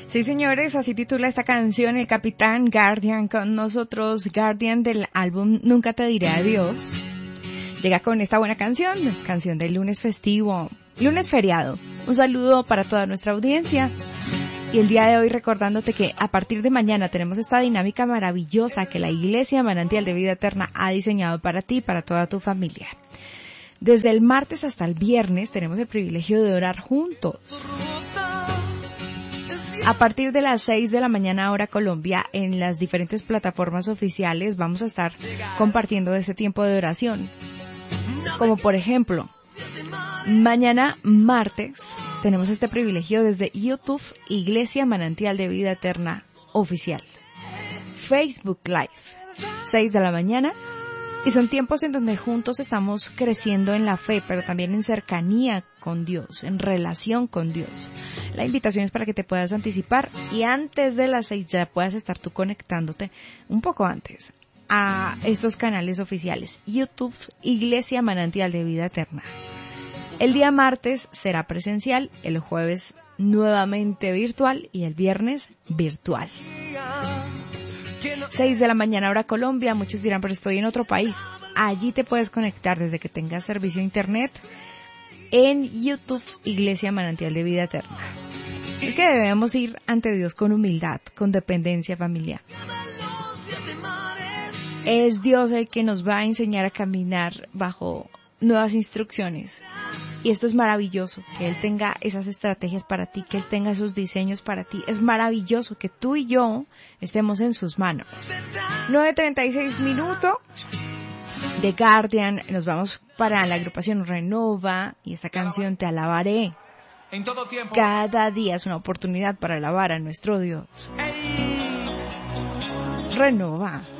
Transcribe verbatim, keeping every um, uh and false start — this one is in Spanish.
Sí, señores, así titula esta canción el Capitán Guardian con nosotros, Guardian del álbum Nunca te diré adiós. Llega con esta buena canción, canción del lunes festivo, lunes feriado. Un saludo para toda nuestra audiencia. Y el día de hoy recordándote que a partir de mañana tenemos esta dinámica maravillosa que la Iglesia Manantial de Vida Eterna ha diseñado para ti y para toda tu familia. Desde el martes hasta el viernes tenemos el privilegio de orar juntos. A partir de las seis de la mañana hora Colombia, en las diferentes plataformas oficiales vamos a estar compartiendo ese tiempo de oración. Como por ejemplo, mañana martes tenemos este privilegio desde YouTube, Iglesia Manantial de Vida Eterna Oficial. Facebook Live, seis de la mañana. Y son tiempos en donde juntos estamos creciendo en la fe, pero también en cercanía con Dios, en relación con Dios. La invitación es para que te puedas anticipar y antes de las seis ya puedas estar tú conectándote un poco antes a estos canales oficiales. YouTube, Iglesia Manantial de Vida Eterna. El día martes será presencial, el jueves nuevamente virtual y el viernes virtual. seis de la mañana hora Colombia, muchos dirán, pero estoy en otro país. Allí te puedes conectar desde que tengas servicio a internet en YouTube, Iglesia Manantial de Vida Eterna. Es que debemos ir ante Dios con humildad, con dependencia familiar. Es Dios el que nos va a enseñar a caminar bajo nuevas instrucciones. Y esto es maravilloso, que Él tenga esas estrategias para ti, que Él tenga esos diseños para ti. Es maravilloso que tú y yo estemos en sus manos. nueve treinta y seis minutos de Guardian. Nos vamos para la agrupación Renova y esta canción Te alabaré. En todo tiempo. Cada día es una oportunidad para alabar a nuestro Dios. Renova.